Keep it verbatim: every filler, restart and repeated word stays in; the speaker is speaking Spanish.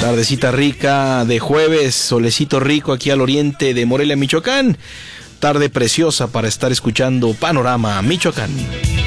Tardecita rica de jueves, solecito rico aquí al oriente de Morelia, Michoacán. Tarde preciosa para estar escuchando Panorama Michoacán.